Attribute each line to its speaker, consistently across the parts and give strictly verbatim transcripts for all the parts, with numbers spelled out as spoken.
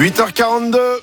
Speaker 1: huit heures quarante-deux.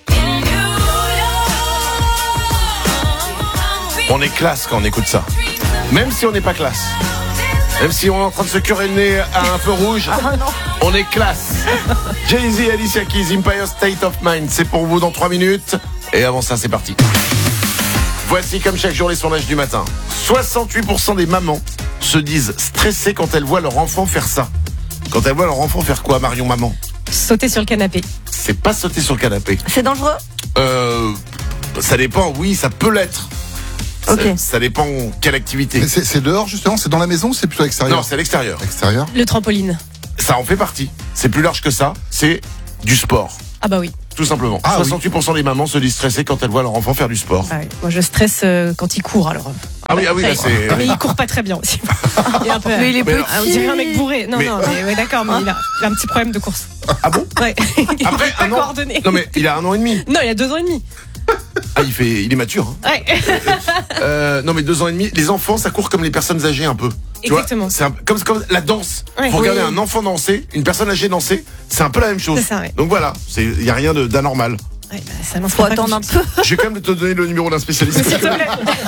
Speaker 1: On est classe quand on écoute ça. Même si on n'est pas classe. Même si on est en train de se curer le nez à un feu rouge,
Speaker 2: Ah non.
Speaker 1: on est classe. Jay-Z, Alicia Keys, Empire State of Mind. C'est pour vous dans trois minutes. Et avant ça, c'est parti. Voici comme chaque jour les sondages du matin. soixante-huit pour cent des mamans se disent stressées quand elles voient leur enfant faire ça. Quand elles voient leur enfant faire quoi, Marion Maman?
Speaker 3: Sauter sur le canapé.
Speaker 1: C'est pas sauter sur le canapé.
Speaker 2: C'est dangereux?
Speaker 1: Euh, ça dépend, oui, ça peut l'être. Ça,
Speaker 2: Ok.
Speaker 1: ça dépend quelle activité.
Speaker 4: Mais c'est, c'est dehors justement, c'est dans la maison ou c'est plutôt à l'extérieur?
Speaker 1: Non, c'est à l'extérieur.
Speaker 4: Extérieur.
Speaker 3: Le trampoline.
Speaker 1: Ça en fait partie. C'est plus large que ça. C'est du sport.
Speaker 3: Ah bah oui.
Speaker 1: Tout simplement.
Speaker 4: Ah,
Speaker 1: soixante-huit pour cent des mamans se disent stressées quand elles voient leur enfant faire du sport.
Speaker 3: Ah oui. Moi je stresse euh, quand il court alors.
Speaker 1: Ah oui, ah oui, là
Speaker 3: Après,
Speaker 1: c'est.
Speaker 3: Mais il court pas très bien aussi. Il est un peu,
Speaker 2: Mais il est
Speaker 1: Mais
Speaker 2: petit.
Speaker 1: non,
Speaker 3: ah, on dirait un mec bourré. Non,
Speaker 1: Mais-
Speaker 3: non, mais ouais, d'accord, mais il a, il a un petit problème de course.
Speaker 1: Ah bon?
Speaker 3: Ouais. Il
Speaker 1: Après,
Speaker 3: est pas
Speaker 1: un an.
Speaker 3: coordonné.
Speaker 1: Non mais il a un an et demi.
Speaker 3: Non, il a deux ans et demi.
Speaker 1: Ah, il fait, il est mature. Hein.
Speaker 3: Ouais.
Speaker 1: Euh, non mais deux ans et demi. Les enfants, ça court comme les personnes âgées un peu. Tu vois,
Speaker 3: Exactement.
Speaker 1: c'est un- comme, comme la danse.
Speaker 3: Ouais.
Speaker 1: Vous regardez
Speaker 3: Oui.
Speaker 1: un enfant danser, une personne âgée danser, c'est un peu la même chose.
Speaker 3: C'est ça, ouais.
Speaker 1: Donc voilà, il y a rien de- d'anormal.
Speaker 3: Ouais, bah, ça n'en
Speaker 2: Faut
Speaker 3: fera pas
Speaker 2: attendre un
Speaker 3: confiance.
Speaker 2: peu.
Speaker 1: Je vais quand même te donner le numéro d'un spécialiste.
Speaker 3: S'il te plaît.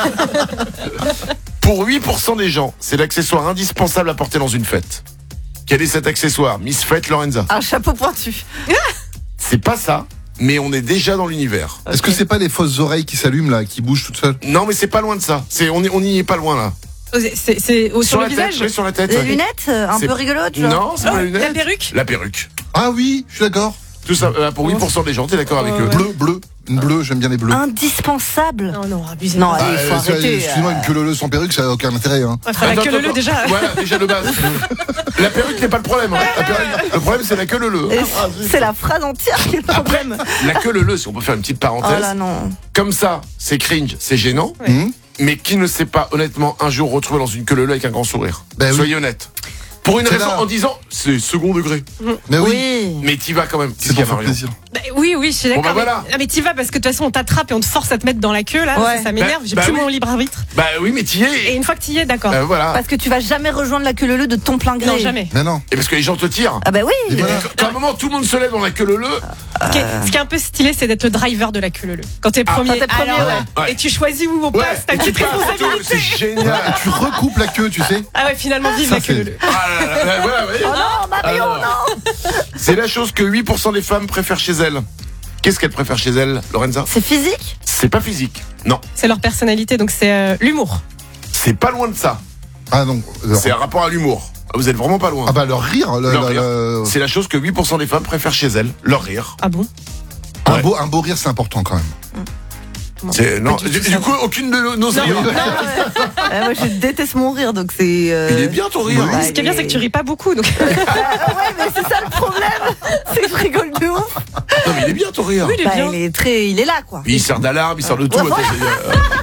Speaker 1: Pour huit pour cent des gens, c'est l'accessoire indispensable à porter dans une fête. Quel est cet accessoire, Miss Fête Lorenza?
Speaker 2: Un chapeau pointu.
Speaker 1: C'est pas ça, mais on est déjà dans l'univers.
Speaker 4: Est-ce que c'est pas les fausses oreilles qui s'allument là, qui bougent toutes seules?
Speaker 1: Non, mais c'est pas loin de ça. C'est, on, est, on y est pas loin là.
Speaker 3: C'est, c'est au- sur,
Speaker 1: la
Speaker 3: le visage.
Speaker 1: tête, oui, sur la tête.
Speaker 2: Des
Speaker 1: ouais.
Speaker 2: lunettes euh, un
Speaker 1: C'est-
Speaker 2: peu rigolotes, genre.
Speaker 1: Non, c'est
Speaker 3: Oh,
Speaker 1: pas les lunettes.
Speaker 3: la perruque.
Speaker 1: La perruque.
Speaker 4: Ah oui, je suis d'accord.
Speaker 1: Tout ça, euh, pour huit pour cent des gens, t'es d'accord avec
Speaker 3: Ouais,
Speaker 1: eux?
Speaker 3: ouais.
Speaker 4: Bleu, bleu, une bleue, j'aime bien les bleus.
Speaker 2: Indispensable.
Speaker 3: Non, non, abusé.
Speaker 2: Non,
Speaker 3: Ouais,
Speaker 2: allez,
Speaker 4: Ah,
Speaker 2: faut
Speaker 4: euh, c'est-
Speaker 2: arrêter.
Speaker 4: Excuse-moi,
Speaker 2: euh.
Speaker 4: une queue leu sans perruque, ça a aucun intérêt. Hein.
Speaker 3: enfin, la
Speaker 1: Attends,
Speaker 3: queue leu
Speaker 1: attends,
Speaker 3: déjà.
Speaker 1: Voilà, déjà de base. La perruque n'est pas le problème. Hein. La perruque- le problème, c'est la queue leu.
Speaker 2: Et c'est la phrase entière qui est le problème.
Speaker 1: La queue leu, si on peut faire une petite
Speaker 2: Oh
Speaker 1: parenthèse.
Speaker 2: là non.
Speaker 1: Comme ça, c'est cringe, c'est gênant.
Speaker 3: Ouais.
Speaker 4: Hum
Speaker 1: Mais qui ne s'est pas, honnêtement, un jour retrouvé dans une queue leu avec un grand sourire?
Speaker 4: Ben oui.
Speaker 1: Soyez honnête. Pour une
Speaker 4: C'est
Speaker 1: raison,
Speaker 4: là.
Speaker 1: en disant, c'est second degré.
Speaker 4: Mais oui,
Speaker 2: Oui.
Speaker 1: Mais t'y vas quand même.
Speaker 4: c'est pour faire
Speaker 1: Marion.
Speaker 4: plaisir.
Speaker 3: Bah, oui, oui, je suis d'accord.
Speaker 1: Bon, bah, voilà.
Speaker 3: mais, ah, mais t'y vas parce que de toute façon on t'attrape et on te force à te mettre dans la queue là.
Speaker 2: Ouais.
Speaker 3: Ça, ça m'énerve.
Speaker 1: Bah,
Speaker 3: J'ai
Speaker 1: bah
Speaker 3: plus
Speaker 1: oui.
Speaker 3: mon libre arbitre.
Speaker 1: Bah oui, mais t'y es.
Speaker 3: Et une fois que t'y es, d'accord.
Speaker 1: Euh, voilà.
Speaker 2: Parce que tu vas jamais rejoindre la queue leu de ton plein gré.
Speaker 3: Non, jamais.
Speaker 4: Mais non.
Speaker 1: Et parce que les gens te tirent.
Speaker 2: Ah bah oui.
Speaker 4: Et voilà.
Speaker 1: Quand, quand à un moment, tout le monde se lève dans la queue leu.
Speaker 3: Ce qui, est, ce qui est un peu stylé, c'est d'être le driver de la queue leu. Quand t'es premier,
Speaker 2: quand t'es premier,
Speaker 3: alors,
Speaker 2: ouais.
Speaker 1: Ouais.
Speaker 3: et tu choisis où on
Speaker 1: Ouais,
Speaker 3: passe, t'as
Speaker 1: et
Speaker 3: une
Speaker 1: tu
Speaker 3: petite
Speaker 1: passes et tout,
Speaker 3: responsabilité.
Speaker 1: c'est génial.
Speaker 4: Tu recoupes la queue, tu sais.
Speaker 3: Ah ouais, finalement, vive
Speaker 4: Ça,
Speaker 3: la queue
Speaker 4: c'est-
Speaker 3: leu.
Speaker 1: Ah là là là, voilà, ouais.
Speaker 2: Oh non, Marion,
Speaker 1: Alors,
Speaker 2: non.
Speaker 1: C'est la chose que huit pour cent des femmes préfèrent chez elles. Qu'est-ce qu'elles préfèrent chez elles, Lorenza?
Speaker 2: C'est physique?
Speaker 1: C'est pas physique. Non.
Speaker 3: C'est leur personnalité, donc c'est euh, l'humour.
Speaker 1: C'est pas loin de ça.
Speaker 4: Ah non. leur-
Speaker 1: C'est un rapport à l'humour. Vous êtes vraiment pas loin.
Speaker 4: Ah bah leur rire, le-
Speaker 1: Leur
Speaker 4: le-
Speaker 1: rire.
Speaker 4: le-
Speaker 1: C'est la chose que huit pour cent des femmes préfèrent chez elles. Leur rire.
Speaker 3: Ah bon?
Speaker 4: un
Speaker 1: Ouais.
Speaker 4: beau, un beau rire, c'est important quand même.
Speaker 1: C'est, non,
Speaker 3: du
Speaker 1: du,
Speaker 3: tout
Speaker 1: du
Speaker 3: ça.
Speaker 1: coup, aucune de nos rires.
Speaker 2: Euh, Moi je déteste mon rire donc c'est. euh,
Speaker 1: Il est bien ton rire.
Speaker 2: bah,
Speaker 3: Ce qui est bien,
Speaker 2: il
Speaker 3: c'est que tu ris pas beaucoup. Donc...
Speaker 2: Ouais, mais c'est ça le problème. C'est que je rigole de ouf.
Speaker 1: Non, mais il est bien ton rire.
Speaker 3: Oui, il est
Speaker 2: Bah,
Speaker 3: bien.
Speaker 2: il est très, il est là quoi.
Speaker 1: Il sert d'alarme, il sert de tout.
Speaker 2: Ouais,
Speaker 1: Attends, c'est- euh,